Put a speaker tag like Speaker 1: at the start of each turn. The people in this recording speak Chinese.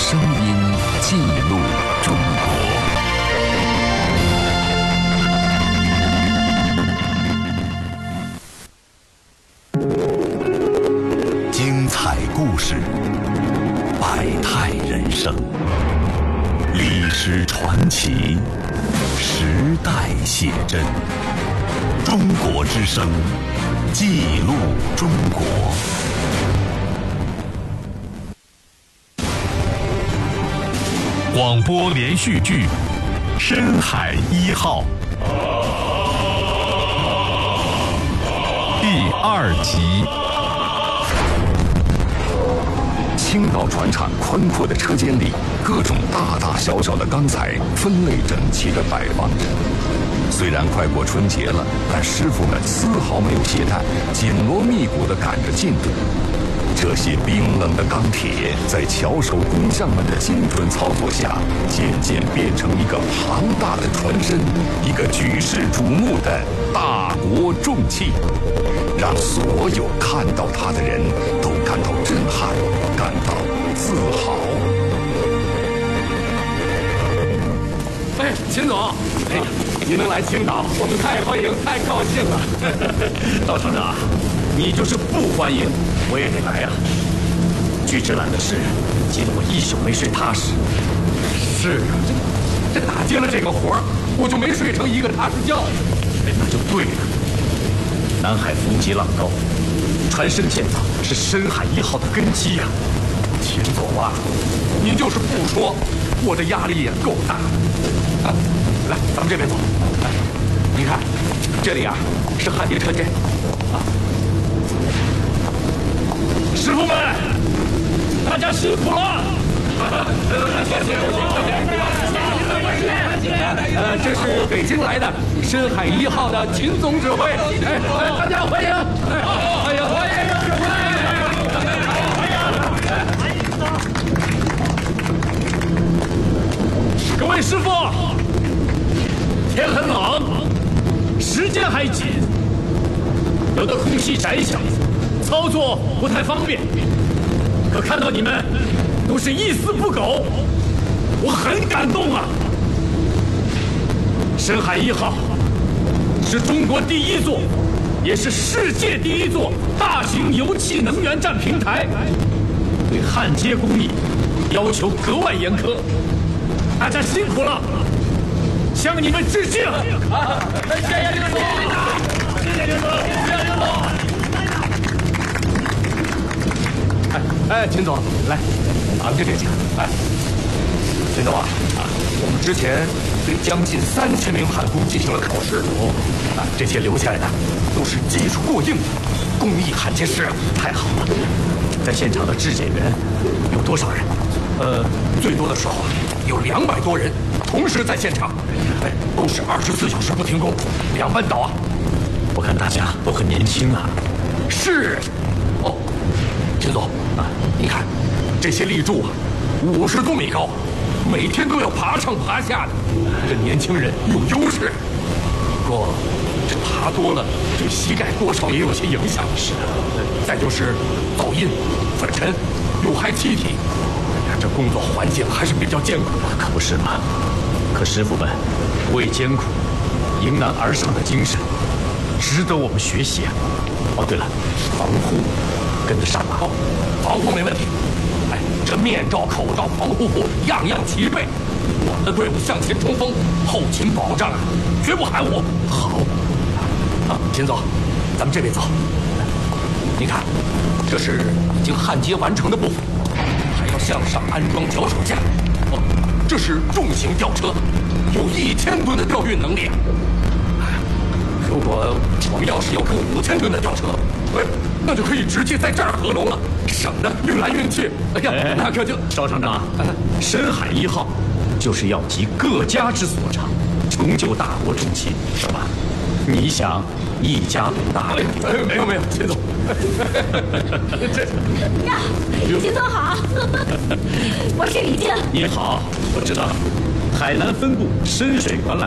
Speaker 1: 声音记录中国。精彩故事，百态人生，历史传奇，时代写真。中国之声，记录中国。广播连续剧《深海一号》第2集。青岛船厂宽阔的车间里，各种大大小小的钢材分类整齐地摆放着。虽然快过春节了，但师傅们丝毫没有懈怠，紧锣密鼓地赶着进度。这些冰冷的钢铁，在巧手工匠们的精准操作下，渐渐变成一个庞大的船身，一个举世瞩目的大国重器，让所有看到它的人都感到震撼，感到自豪。
Speaker 2: 哎，秦总，哎，你能来青岛，我们太欢迎，太高兴了。
Speaker 3: 赵厂长，你就是不欢迎，我也得来呀。巨之懒的事，急得我一宿没睡踏实。
Speaker 2: 是啊，这打接了这个活儿，我就没睡成一个踏实觉。
Speaker 3: 哎，那就对了。南海风急浪高，船身建造是深海1号的根基呀。
Speaker 2: 秦总啊，您就是不说，我的压力也够大。啊，来，咱们这边走。来，你看，这里啊是焊接车间。啊，师傅们，大家辛苦了。这是北京来的深海1号的秦总指挥，哎，大家欢迎！哎呀，欢迎！各位师傅，天很冷，时间还紧，有的空隙窄小，操作不太方便。可看到你们都是一丝不苟，我很感动啊！深海1号是中国第一座，也是世界第一座大型油气能源站平台，对焊接工艺要求格外严苛。大家辛苦了，向你们致敬！谢谢林总，谢谢林总，谢谢林总。哎，秦总，来，咱们这边请。哎，秦总啊，我们之前对将近3000名焊工进行了考试。这些留下来的都是技术过硬的工艺焊接师。太好了，在现场的质检员有多少人？最多的时候有200多人同时在现场，哎，都是24小时不停工，2班倒啊。
Speaker 3: 我看大家都很年轻啊。
Speaker 2: 是。哦，秦总啊，你看这些立柱啊，50多米高，每天都要爬上爬下的，这年轻人有优势。不过这爬多了对膝盖多少也有些影响。是啊，再就是噪音、粉尘、有害气体，这工作环境还是比较艰苦的。
Speaker 3: 可不是吗？可师傅们为艰苦迎难而上的精神，值得我们学习啊！哦，对了，防护跟得上吗？哦，防护没问题。
Speaker 2: 哎，这面罩、口罩、防护服样样齐备。我们的队伍向前冲锋，后勤保障啊，绝不含糊。
Speaker 3: 好。
Speaker 2: 啊，秦总，咱们这边走。你看，这是已经焊接完成的部分，还要向上安装脚手架。哦，这是重型吊车，有1000吨的吊运能力。如果我们要是有个5000吨的吊车，哎，那就可以直接在这儿合龙了，省得运来运去。哎呀，那可就……
Speaker 3: 赵厂长，深海1号就是要集各家之所长，成就大国重器，是吧？你想一家独大？
Speaker 2: 没有，秦总。
Speaker 4: 呀，秦总好，我是李静。
Speaker 3: 你好，我知道，海南分部深水管缆